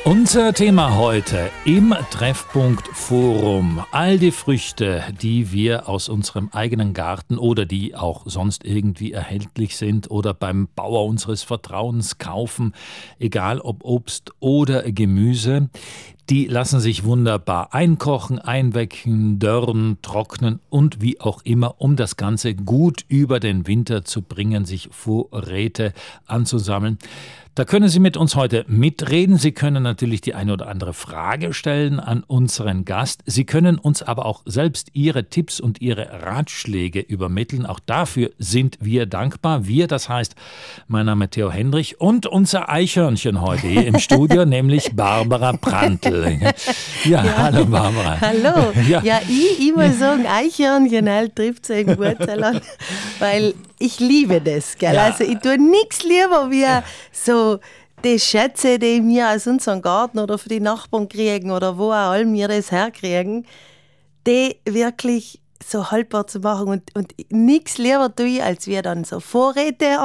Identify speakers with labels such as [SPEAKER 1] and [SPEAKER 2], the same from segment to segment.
[SPEAKER 1] Unser Thema heute im Treffpunkt Forum. All die Früchte, die wir aus unserem eigenen Garten oder die auch sonst irgendwie erhältlich sind oder beim Bauer unseres Vertrauens kaufen, egal ob Obst oder Gemüse, die lassen sich wunderbar einkochen, einwecken, dörren, trocknen und wie auch immer, um das Ganze gut über den Winter zu bringen, sich Vorräte anzusammeln. Da können Sie mit uns heute mitreden. Sie können natürlich die eine oder andere Frage stellen an unseren Gast. Sie können uns aber auch selbst Ihre Tipps und Ihre Ratschläge übermitteln. Auch dafür sind wir dankbar. Wir, das heißt, mein Name ist Theo Hendrich und unser Eichhörnchen heute hier im Studio, nämlich Barbara Prantl. Ja, hallo Barbara.
[SPEAKER 2] Hallo. Ja, ich muss sagen, Eichhörnchen halt trifft es einen Wurzel an, weil ich liebe das, gell? Ja. Also ich tue nichts lieber wie so die Schätze, die wir aus unserem Garten oder für die Nachbarn kriegen oder wo auch all wir das herkriegen, die wirklich so haltbar zu machen und nichts lieber tue ich, als wir dann so Vorräte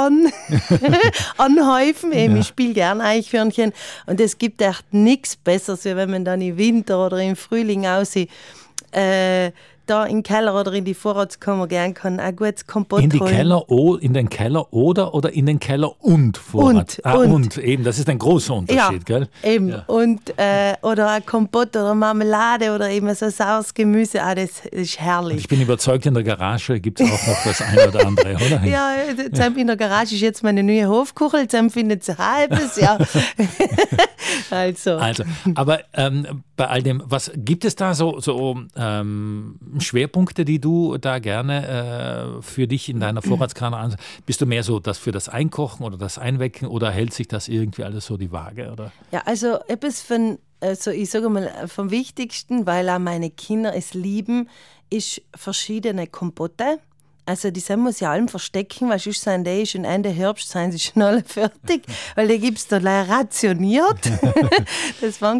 [SPEAKER 2] anhäufen. Ja. Ich spiele gerne Eichhörnchen und es gibt echt nichts Besseres, wie wenn man dann im Winter oder im Frühling aussieht. Da im Keller oder in die Vorratskammer gern kann ein gutes Kompott
[SPEAKER 1] in
[SPEAKER 2] holen.
[SPEAKER 1] In den Keller oder in den Keller und Vorrat? Und eben, das ist ein großer Unterschied,
[SPEAKER 2] ja,
[SPEAKER 1] gell?
[SPEAKER 2] Eben. Ja. Und, oder ein Kompott oder Marmelade oder eben so saures Gemüse, das ist herrlich.
[SPEAKER 1] Und ich bin überzeugt, in der Garage gibt es auch noch das eine oder andere, oder?
[SPEAKER 2] Ja, in der Garage ist jetzt meine neue Hofkuchel, zusammen findet sie halbes, ja. Also,
[SPEAKER 1] aber bei all dem, was gibt es da so Schwerpunkte, die du da gerne für dich in deiner Vorratskammer anschaust? Bist du mehr so das für das Einkochen oder das Einwecken oder hält sich das irgendwie alles so die Waage? Oder?
[SPEAKER 2] Ja, also etwas ich sage mal, vom Wichtigsten, weil auch meine Kinder es lieben, ist verschiedene Kompotte. Also die muss ja allem verstecken, weil sonst sind die schon Ende Herbst sind sie schon alle fertig, weil die gibt es da rationiert. Das fängt